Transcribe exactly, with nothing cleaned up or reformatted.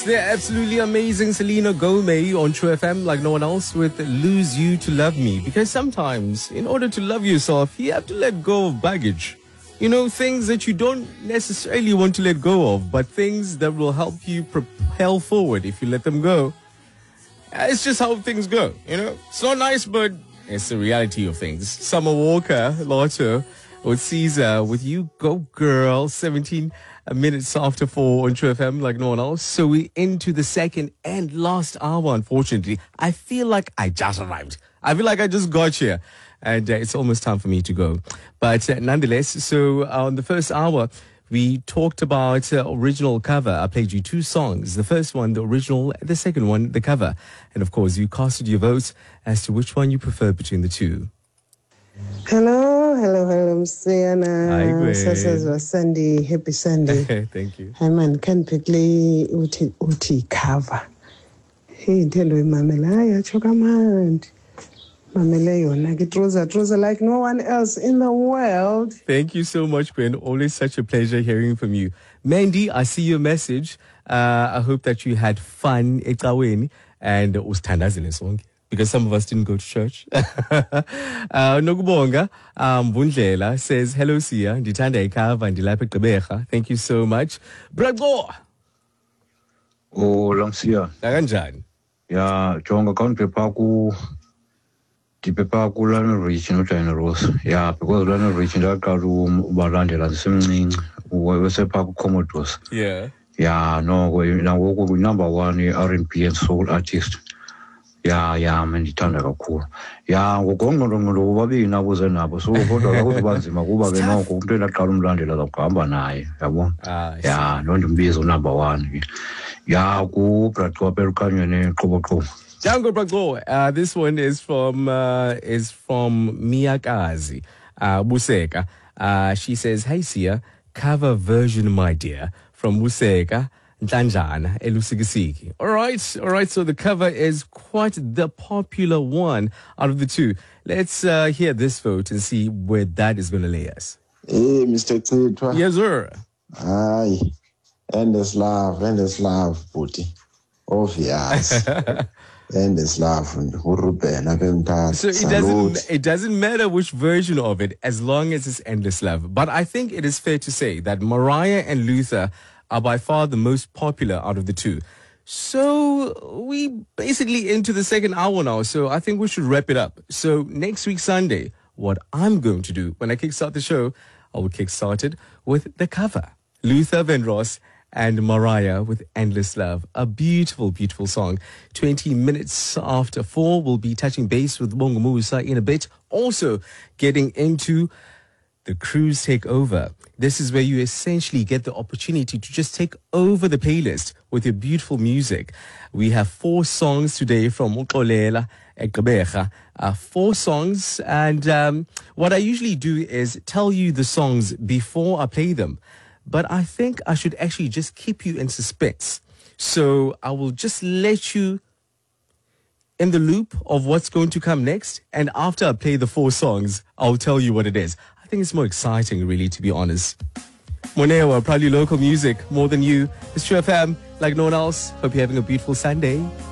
The absolutely amazing Selena Gomez on True F M, like no one else, with Lose You to Love Me. Because sometimes, in order to love yourself, you have to let go of baggage. You know, things that you don't necessarily want to let go of, but things that will help you propel forward if you let them go. It's just how things go, you know. It's not nice, but it's the reality of things. Summer Walker, Lotto, with Caesar, with You Go Girl, seventeen minutes after four on True F M, like no one else. So we're into the second and last hour, unfortunately. I feel like I just arrived. I feel like I just got here. And uh, it's almost time for me to go. But uh, nonetheless, so uh, on the first hour, we talked about uh, original cover. I played you two songs. The first one, the original, the second one, the cover. And of course, you casted your votes as to which one you prefer between the two. Hello, hello, hello, Msiana. Hi, Gwen. Sasazwa Sunday, happy Sunday. Thank you. Hi man, can quickly uti uti cover. Hey, tell me, Mamela, ya chokamand. Mamela, yona kitroza, troza like no one else in the world. Thank you so much, Ben. Always such a pleasure hearing from you. Mandy, I see your message. Uh, I hope that you had fun ecaweni and usithandazile sonke, because some of us didn't go to church. uh, Nokubonga um, Bundlela says, hello, Sia. Ndithanda ikhava ndilapha eGqeberha. Thank you so much. Brago! Oh, Lamsia. Kanjani? Yeah, jonga count paper ku the paper ku lana reach no China Rose. Yeah, because lana reach that karu balandela semncing wesepa ku Commodores. Yeah. Yeah, no, we now we number one R and B and soul artist. Yeah, yeah, man, ndithanda kakhulu. Yeah, ngokongqongqo babini nabuze nabo. So kodwa akuzibanzima kuba ke noko umuntu enaqala umlandela zokuhamba naye, yabo. Yeah, no ndimbizo number one. Yeah, ku Bratwa Perukanywe ne Qoboqobo. Django Brago. Uh, this one is from uh, is from Miyakazi uh, Buseka. Uh, she says, "Hey Sia, cover version, my dear, from Buseka Ntanjana Elusikisiki." All right, all right. So the cover is quite the popular one out of the two. Let's uh, hear this vote and see where that is going to lay us. Hey, Mister Titwa. Yes, sir. Aye. Endless love, endless love, Puti. Obvious. Endless love. So it doesn't, it doesn't matter which version of it as long as it's endless love. But I think it is fair to say that Mariah and Luther are by far the most popular out of the two. So we basically into the second hour now. So I think we should wrap it up. So next week, Sunday, what I'm going to do when I kickstart the show, I will kickstart it with the cover. Luther Vandross and Mariah with Endless Love. A beautiful, beautiful song. twenty minutes after four, we'll be touching base with Bongo Musa in a bit. Also getting into the cruise takeover. This is where you essentially get the opportunity to just take over the playlist with your beautiful music. We have four songs today from Uxolela Eqeberha. Uh, four songs. And um, what I usually do is tell you the songs before I play them. But I think I should actually just keep you in suspense. So I will just let you in the loop of what's going to come next. And after I play the four songs, I'll tell you what it is. I think it's more exciting, really, to be honest. Monewa, probably local music, more than you. It's True F M, like no one else. Hope you're having a beautiful Sunday.